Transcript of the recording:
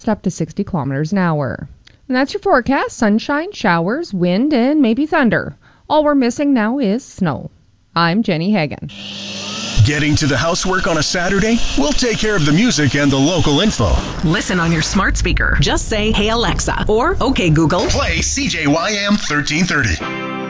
gust up to 60 kilometers an hour. And that's your forecast. Sunshine, showers, wind, and maybe thunder. All we're missing now is snow. I'm Jenny Hagan. Getting to the housework on a Saturday? We'll take care of the music and the local info. Listen on your smart speaker. Just say, "Hey Alexa," or "Okay Google, Play CJYM 1330.